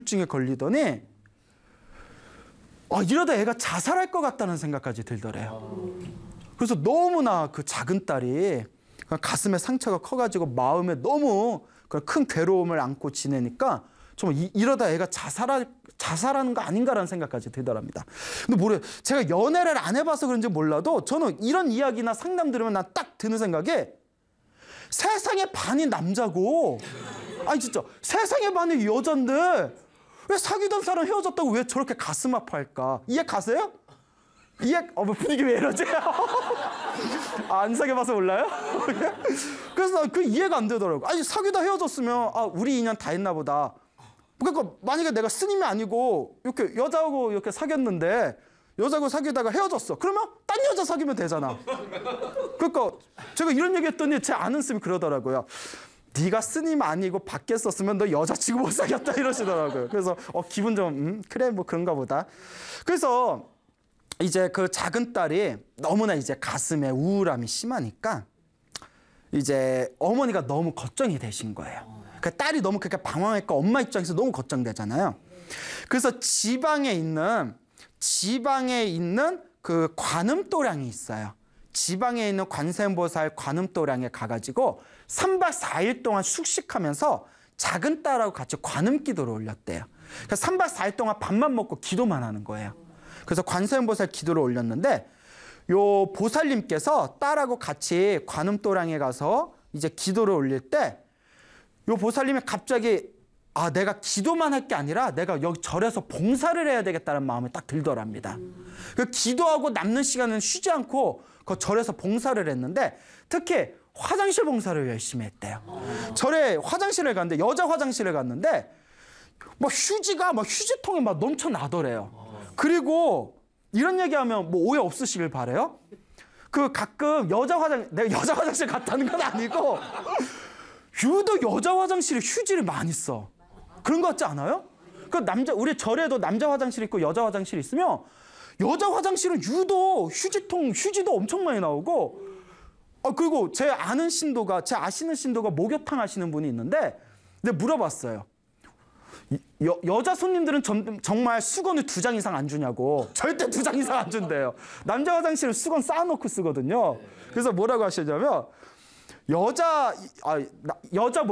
우울증에 걸리더니 이러다 애가 자살할 것 같다는 생각까지 들더래요. 그래서 너무나 그 작은 딸이 가슴에 상처가 커가지고 마음에 너무 큰 괴로움을 안고 지내니까 정말 이러다 애가 자살하는 거 아닌가라는 생각까지 들더랍니다. 근데 뭐래, 제가 연애를 안 해봐서 그런지 몰라도 저는 이런 이야기나 상담 들으면 난 딱 드는 생각이 세상의 반이 남자고, 아니 진짜 세상의 반이 여잔데 왜 사귀던 사람 헤어졌다고 왜 저렇게 가슴 아파할까? 이해 가세요? 뭐 분위기 왜 이러지? 안 사귀어봐서 몰라요? 그래서 그 이해가 안 되더라고. 아니 사귀다 헤어졌으면 우리 인연 다 했나 보다. 그러니까 만약에 내가 스님이 아니고 이렇게 여자하고 이렇게 사귀었는데 여자하고 사귀다가 헤어졌어. 그러면 딴 여자 사귀면 되잖아. 그러니까 제가 이런 얘기 했더니 제 아는 스님이 그러더라고요. 네가 스님 아니고 밖에 있었으면 너 여자치고 못 사귀었다 이러시더라고요. 그래서 기분 좀 그래 뭐 그런가 보다. 그래서 이제 그 작은 딸이 너무나 이제 가슴에 우울함이 심하니까 이제 어머니가 너무 걱정이 되신 거예요. 그 딸이 너무 그렇게 방황했고 엄마 입장에서 너무 걱정되잖아요. 그래서 지방에 있는 그 관음도량이 있어요. 지방에 있는 관세음보살 관음도량에 가가지고 3박 4일 동안 숙식하면서 작은 딸하고 같이 관음기도를 올렸대요. 그러니까 3박 4일 동안 밥만 먹고 기도만 하는 거예요. 그래서 관세음보살 기도를 올렸는데 요 보살님께서 딸하고 같이 관음도량에 가서 이제 기도를 올릴 때 요 보살님이 갑자기 내가 기도만 할 게 아니라 내가 여기 절에서 봉사를 해야 되겠다는 마음이 딱 들더랍니다. 그 기도하고 남는 시간은 쉬지 않고 그 절에서 봉사를 했는데 특히 화장실 봉사를 열심히 했대요. 절에 화장실을 갔는데 여자 화장실을 갔는데 휴지가 휴지통에 넘쳐나더래요. 그리고 이런 얘기하면 오해 없으시길 바라요. 그 가끔 내가 여자 화장실 갔다는 건 아니고 유독 여자 화장실에 휴지를 많이 써. 그런 거 같지 않아요? 우리 절에도 남자 화장실 있고 여자 화장실 있으면 여자 화장실은 유독 휴지도 엄청 많이 나오고 그리고 제 아시는 신도가 목욕탕 하시는 분이 있는데 내가 물어봤어요. 여자 손님들은 정말 수건을 2장 이상 안 주냐고. 절대 2장 이상 안 준대요. 남자 화장실은 수건 쌓아놓고 쓰거든요. 그래서 뭐라고 하시냐면 여자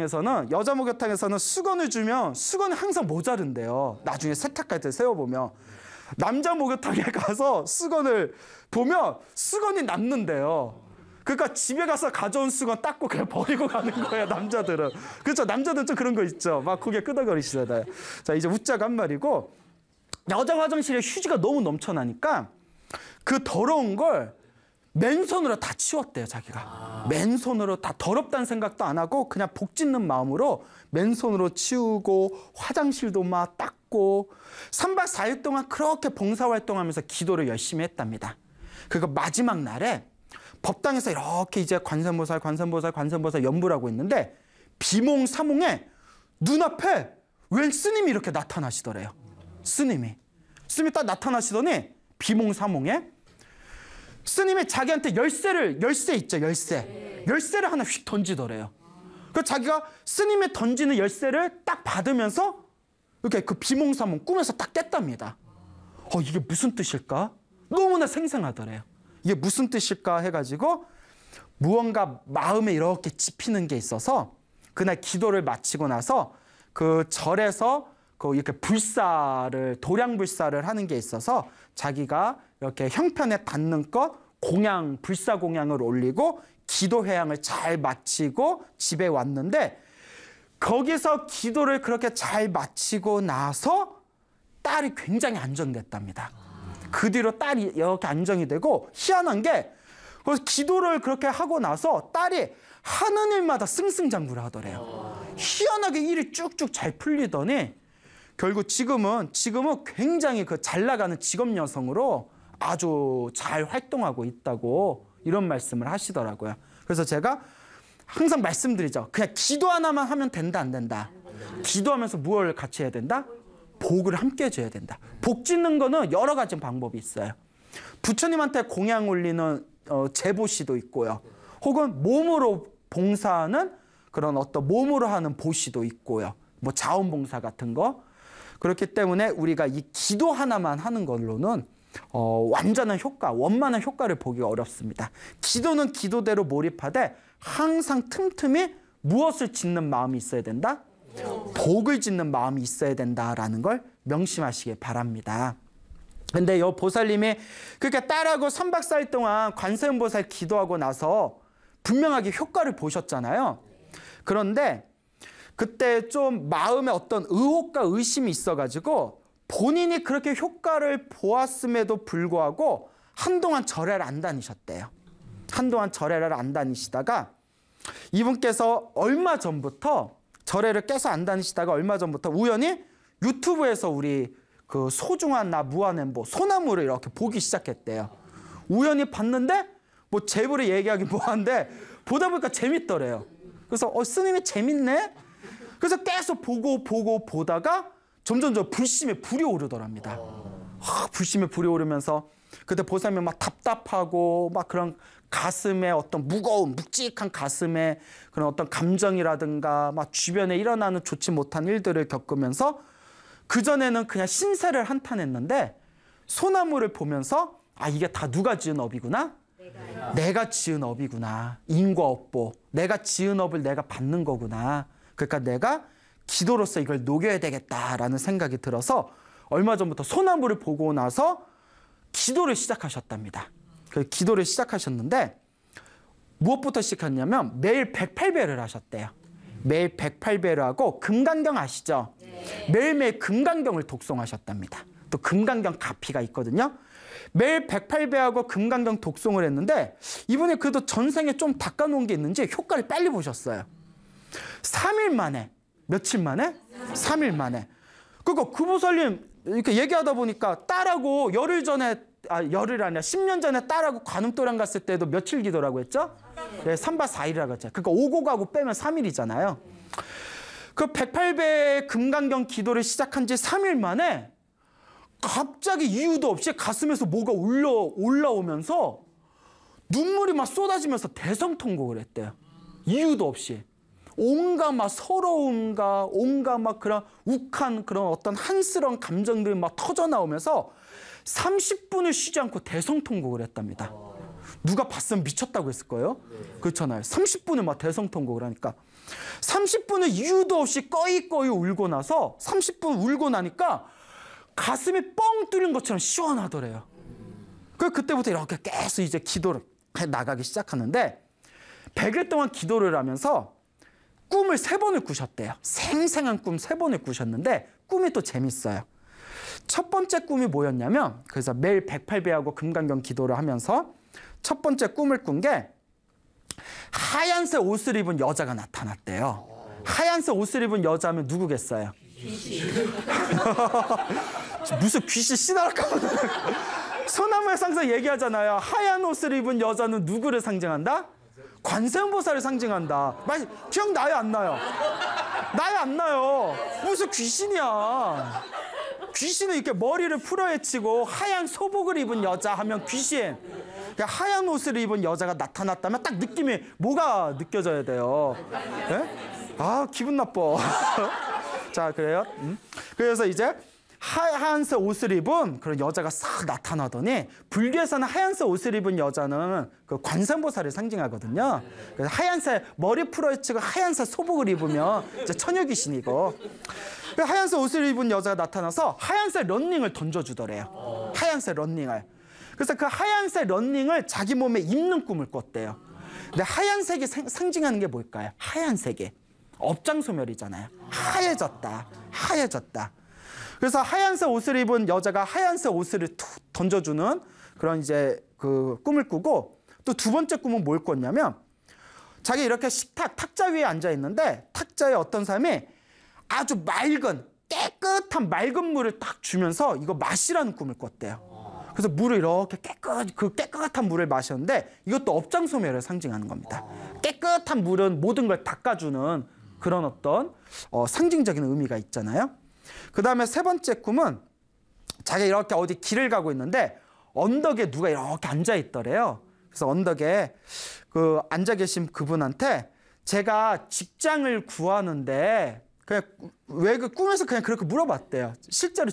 목욕탕에서는 수건을 주면 수건이 항상 모자른대요. 나중에 세탁할 때 세워보면. 남자 목욕탕에 가서 수건을 보면 수건이 남는데요. 그러니까 집에 가서 가져온 수건 닦고 그냥 버리고 가는 거예요, 남자들은. 그렇죠? 남자들 좀 그런 거 있죠. 막 고개 끄덕거리시잖아요. 자, 이제 웃자고 한 말이고, 여자 화장실에 휴지가 너무 넘쳐나니까 그 더러운 걸 맨손으로 다 치웠대요, 자기가. 맨손으로 다 더럽다는 생각도 안 하고 그냥 복 짓는 마음으로 맨손으로 치우고 화장실도 막 닦고 3박 4일 동안 그렇게 봉사활동하면서 기도를 열심히 했답니다. 그리고 마지막 날에 법당에서 이렇게 이제 관세음보살 연불을 하고 있는데 비몽사몽에 눈앞에 웬 스님이 이렇게 나타나시더래요. 스님이 딱 나타나시더니 비몽사몽에 스님이 자기한테 열쇠 있죠, 열쇠를 하나 휙 던지더래요. 그래서 자기가 스님이 던지는 열쇠를 딱 받으면서 이렇게 그 비몽사몽 꿈에서 딱 깼답니다. 이게 무슨 뜻일까? 너무나 생생하더래요. 이게 무슨 뜻일까 해가지고 무언가 마음에 이렇게 찝히는 게 있어서 그날 기도를 마치고 나서 그 절에서 이렇게 도량불사를 하는 게 있어서 자기가 이렇게 형편에 닿는 것 불사 공양을 올리고 기도 회양을 잘 마치고 집에 왔는데 거기서 기도를 그렇게 잘 마치고 나서 딸이 굉장히 안정됐답니다. 그 뒤로 딸이 이렇게 안정이 되고 희한한 게 기도를 그렇게 하고 나서 딸이 하는 일마다 승승장구를 하더래요. 희한하게 일이 쭉쭉 잘 풀리더니 결국 지금은 굉장히 잘 나가는 직업 여성으로 아주 잘 활동하고 있다고 이런 말씀을 하시더라고요. 그래서 제가 항상 말씀드리죠. 그냥 기도 하나만 하면 된다, 안 된다? 기도하면서 무엇을 같이 해야 된다? 복을 함께 줘야 된다. 복 짓는 거는 여러 가지 방법이 있어요. 부처님한테 공양 올리는 제보시도 있고요. 혹은 몸으로 봉사하는 그런 몸으로 하는 보시도 있고요. 자원봉사 같은 거. 그렇기 때문에 우리가 이 기도 하나만 하는 걸로는 완전한 효과, 원만한 효과를 보기가 어렵습니다. 기도는 기도대로 몰입하되 항상 틈틈이 무엇을 짓는 마음이 있어야 된다? 복을 짓는 마음이 있어야 된다라는 걸 명심하시길 바랍니다. 근데 이 보살님이 그렇게 딸하고 3박 4일 동안 관세음보살 기도하고 나서 분명하게 효과를 보셨잖아요. 그런데 그때 좀 마음에 어떤 의혹과 의심이 있어가지고 본인이 그렇게 효과를 보았음에도 불구하고 한동안 절에를 안 다니셨대요. 한동안 절에를 안 다니시다가 이분께서 얼마 전부터 절에를 깨서 안 다니시다가 얼마 전부터 우연히 유튜브에서 우리 그 소중한 나 무한행보 소나무를 이렇게 보기 시작했대요. 우연히 봤는데 뭐 제부를 얘기하기 뭐한데 보다 보니까 재밌더래요. 그래서 스님이 재밌네? 그래서 계속 보다가 점점 불심에 불이 오르더랍니다. 불심에 불이 오르면서 그때 보살님 막 답답하고 막 그런 가슴에 어떤 무거운 묵직한 가슴에 그런 어떤 감정이라든가 막 주변에 일어나는 좋지 못한 일들을 겪으면서 그전에는 그냥 신세를 한탄했는데 소나무를 보면서 아 이게 다 누가 지은 업이구나? 내가 지은 업이구나. 인과업보. 내가 지은 업을 내가 받는 거구나. 그러니까 내가 기도로서 이걸 녹여야 되겠다라는 생각이 들어서 얼마 전부터 소나무를 보고 나서 기도를 시작하셨답니다. 그 기도를 시작하셨는데 무엇부터 시작했냐면 매일 108배를 하셨대요. 매일 108배를 하고 금강경 아시죠? 네. 매일매일 금강경을 독송하셨답니다. 또 금강경 가피가 있거든요. 매일 108배하고 금강경 독송을 했는데 이분이 그래도 전생에 좀 닦아놓은 게 있는지 효과를 빨리 보셨어요. 3일 만에. 며칠 만에? 3일 만에. 그러니까 그 보살님 이렇게 얘기하다 보니까 딸하고 열흘 전에 열흘이 아니라 10년 전에 딸하고 관음도량 갔을 때도 며칠 기도라고 했죠? 네, 3박 4일이라고 했죠. 그러니까 오고 가고 빼면 3일이잖아요. 그 108배 금강경 기도를 시작한 지 3일 만에 갑자기 이유도 없이 가슴에서 뭐가 올라오면서 눈물이 막 쏟아지면서 대성통곡을 했대요. 이유도 없이. 온갖 막 서러움과 온갖 막 그런 욱한 그런 어떤 한스러운 감정들이 막 터져 나오면서 30분을 쉬지 않고 대성통곡을 했답니다. 누가 봤으면 미쳤다고 했을 거예요. 그렇잖아요. 30분을 막 대성통곡을 하니까 30분을 이유도 없이 꺼이꺼이 울고 나서 30분 울고 나니까 가슴이 뻥 뚫린 것처럼 시원하더래요. 그때부터 이렇게 계속 이제 기도를 해 나가기 시작하는데 100일 동안 기도를 하면서 꿈을 3번을 꾸셨대요. 생생한 꿈 3번을 꾸셨는데 꿈이 또 재밌어요. 첫 번째 꿈이 뭐였냐면 그래서 매일 108배하고 금강경 기도를 하면서 첫 번째 꿈을 꾼 게 하얀색 옷을 입은 여자가 나타났대요. 하얀색 옷을 입은 여자면 누구겠어요? 무슨 귀신 씨나랄까? 소나무의 상상 얘기하잖아요. 하얀 옷을 입은 여자는 누구를 상징한다? 관세음보살을 상징한다. 기억나요? 안 나요? 나요? 안 나요? 무슨 귀신이야. 귀신은 이렇게 머리를 풀어헤치고 하얀 소복을 입은 여자 하면 귀신. 하얀 옷을 입은 여자가 나타났다면 딱 느낌이 뭐가 느껴져야 돼요? 네? 아 기분 나빠. 자 그래요? 그래서 이제 하얀색 옷을 입은 그런 여자가 싹 나타나더니 불교에서는 하얀색 옷을 입은 여자는 그 관세음보살을 상징하거든요. 그래서 하얀색 머리 풀어헤치고 하얀색 소복을 입으면 이제 처녀귀신이고 하얀색 옷을 입은 여자가 나타나서 하얀색 런닝을 던져주더래요. 하얀색 런닝을. 그래서 그 하얀색 런닝을 자기 몸에 입는 꿈을 꿨대요. 근데 하얀색이 상징하는 게 뭘까요? 하얀색이 업장소멸이잖아요. 하얘졌다. 하얘졌다. 그래서 하얀색 옷을 입은 여자가 하얀색 옷을 툭 던져주는 그런 이제 그 꿈을 꾸고 또 두 번째 꿈은 뭘 꿨냐면 자기 이렇게 식탁 탁자 위에 앉아 있는데 탁자에 어떤 사람이 아주 맑은 깨끗한 맑은 물을 딱 주면서 이거 마시라는 꿈을 꿨대요. 그래서 물을 이렇게 깨끗한 물을 마셨는데 이것도 업장소멸을 상징하는 겁니다. 깨끗한 물은 모든 걸 닦아주는 그런 어떤 상징적인 의미가 있잖아요. 그 다음에 세 번째 꿈은 자기가 이렇게 어디 길을 가고 있는데 언덕에 누가 이렇게 앉아 있더래요. 그래서 언덕에 그 앉아 계신 그분한테 제가 직장을 구하는데 그냥 왜 그 꿈에서 그냥 그렇게 물어봤대요. 실제로